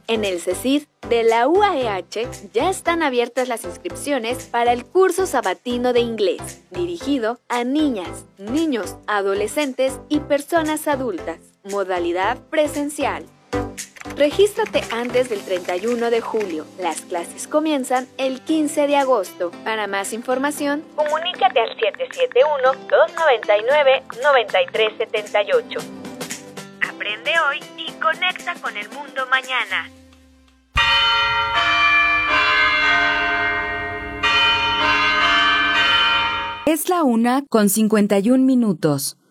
En el CECID de la UAEH ya están abiertas las inscripciones para el curso sabatino de inglés, dirigido a niñas, niños, adolescentes y personas adultas, modalidad presencial. Regístrate antes del 31 de julio. Las clases comienzan el 15 de agosto. Para más información, comunícate al 771-299-9378. Aprende hoy y conecta con el mundo mañana. Es la 1:51.